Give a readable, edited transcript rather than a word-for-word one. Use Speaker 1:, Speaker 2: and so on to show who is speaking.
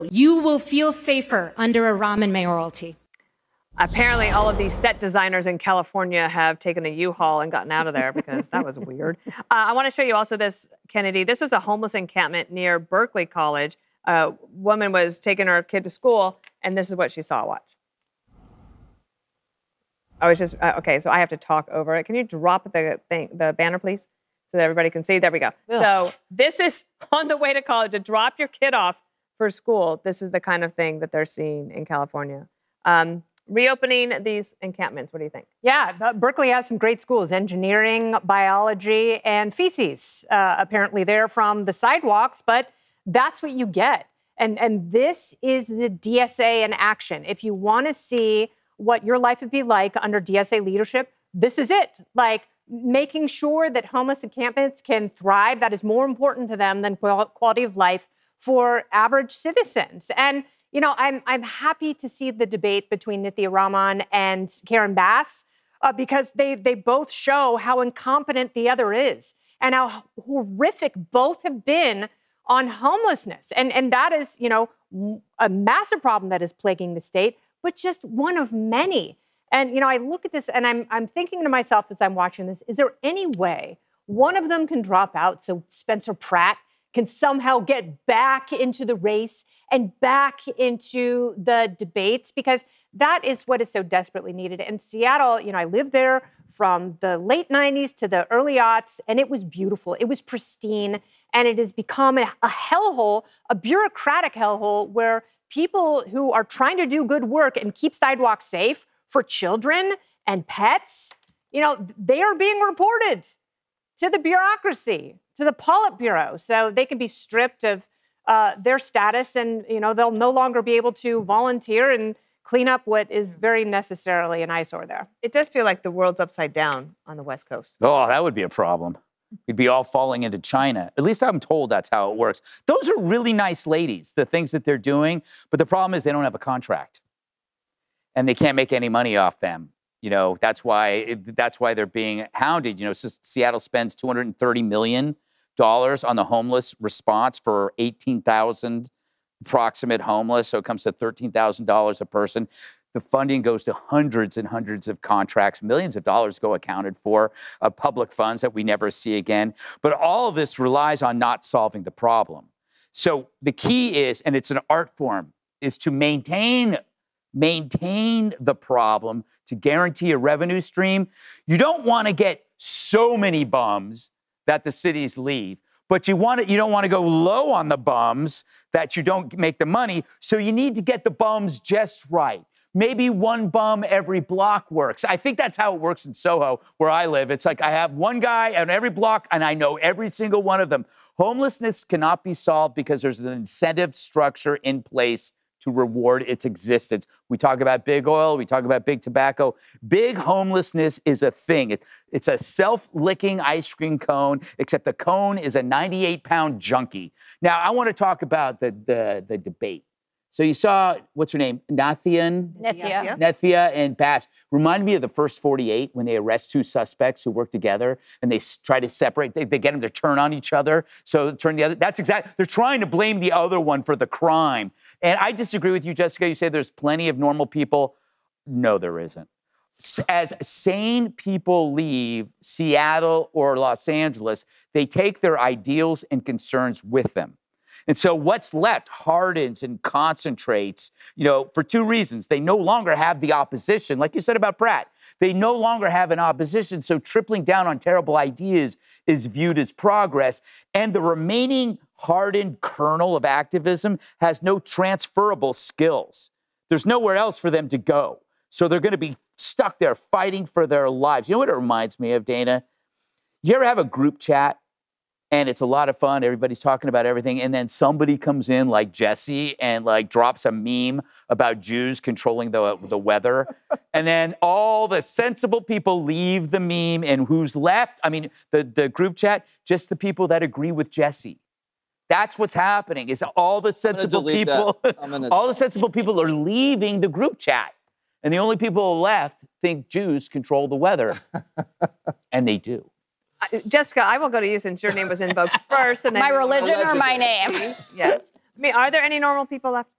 Speaker 1: You will feel safer under a Rahman mayoralty.
Speaker 2: Apparently, all of these set designers in California have taken a U-Haul and gotten out of there because that was weird. I want to show you also this, Kennedy. This was a homeless encampment near Berkeley College. A woman was taking her kid to school, and this is what she saw. Watch. I was just, okay, so I have to talk over it. Can you drop the banner, please, so that everybody can see? There we go. Ugh. So this is on the way to college, to drop your kid off for school. This is the kind of thing that they're seeing in California. Reopening these encampments, what do you think?
Speaker 3: Yeah, Berkeley has some great schools, engineering, biology, and feces, apparently there from the sidewalks, but that's what you get. And this is the DSA in action. If you want to see what your life would be like under DSA leadership, this is it. Like, making sure that homeless encampments can thrive, that is more important to them than quality of life for average citizens. And you know, I'm happy to see the debate between Nithya Rahman and Karen Bass because they both show how incompetent the other is and how horrific both have been on homelessness. And that is, you know, a massive problem that is plaguing the state, but just one of many. And, you know, I look at this and I'm thinking to myself as I'm watching this, is there any way one of them can drop out so Spencer Pratt can somehow get back into the race and back into the debates? Because that is what is so desperately needed. And Seattle, you know, I lived there from the late 90s to the early aughts, and it was beautiful. It was pristine, and it has become a hellhole, a bureaucratic hellhole where people who are trying to do good work and keep sidewalks safe for children and pets, you know, they are being reported to the bureaucracy, to the Politburo, so they can be stripped of their status, and you know they'll no longer be able to volunteer and clean up what is very necessarily an eyesore there.
Speaker 2: It does feel like the world's upside down on the West Coast.
Speaker 4: Oh, that would be a problem. We'd be all falling into China. At least I'm told that's how it works. Those are really nice ladies, the things that they're doing, but the problem is they don't have a contract, and they can't make any money off them. You know, that's why they're being hounded. You know, Seattle spends $230 million on the homeless response for 18,000 approximate homeless. So it comes to $13,000 a person. The funding goes to hundreds and hundreds of contracts. Millions of dollars go accounted for, public funds that we never see again. But all of this relies on not solving the problem. So the key is, and it's an art form, is to maintain the problem to guarantee a revenue stream. You don't want to get so many bums that the cities leave, but you don't want to go low on the bums that you don't make the money. So you need to get the bums just right. Maybe one bum every block works. I think that's how it works in Soho, where I live. It's like I have one guy on every block, and I know every single one of them. Homelessness cannot be solved because there's an incentive structure in place to reward its existence. We talk about big oil, we talk about big tobacco. Big homelessness is a thing. It's a self-licking ice cream cone, except the cone is a 98-pound junkie. Now, I want to talk about the debate. So you saw, what's her name? Nithya and Bass. Reminded me of the first 48 when they arrest two suspects who work together and they try to separate. They get them to turn on each other. So turn the other. That's exactly. They're trying to blame the other one for the crime. And I disagree with you, Jessica. You say there's plenty of normal people. No, there isn't. As sane people leave Seattle or Los Angeles, they take their ideals and concerns with them. And so what's left hardens and concentrates, you know, for two reasons. They no longer have the opposition, like you said about Pratt. They no longer have an opposition, so tripling down on terrible ideas is viewed as progress. And the remaining hardened kernel of activism has no transferable skills. There's nowhere else for them to go. So they're going to be stuck there fighting for their lives. You know what it reminds me of, Dana? You ever have a group chat? And it's a lot of fun. Everybody's talking about everything. And then somebody comes in like Jesse and like drops a meme about Jews controlling the weather. And then all the sensible people leave the meme. And who's left? I mean, the group chat, just the people that agree with Jesse. That's what's happening is all the sensible people, all the sensible people are leaving the group chat. And the only people left think Jews control the weather. And they do.
Speaker 2: Jessica, I will go to you since your name was invoked first. And then
Speaker 5: my religion or my name?
Speaker 2: Yes. I mean, are there any normal people left?